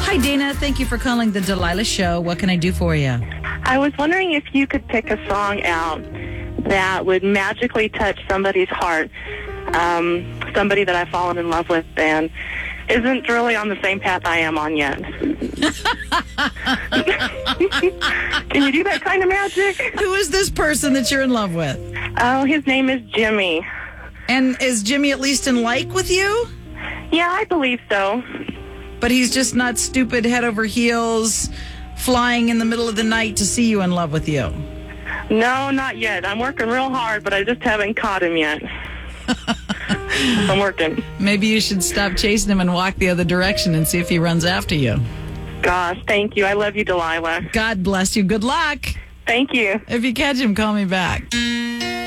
Hi, Dana. Thank you for calling the Delilah Show. What can I do for you? I was wondering if you could pick a song out that would magically touch somebody's heart, somebody that I've fallen in love with and isn't really on the same path I am on yet. Can you do that kind of magic? Who is this person that you're in love with? Oh, his name is Jimmy. And is Jimmy at least in like with you? Yeah, I believe so. But he's just not stupid head over heels, flying in the middle of the night to see you in love with you. No, not yet. I'm working real hard, but I just haven't caught him yet. I'm working. Maybe you should stop chasing him and walk the other direction and see if he runs after you. Gosh, thank you. I love you, Delilah. God bless you. Good luck. Thank you. If you catch him, call me back.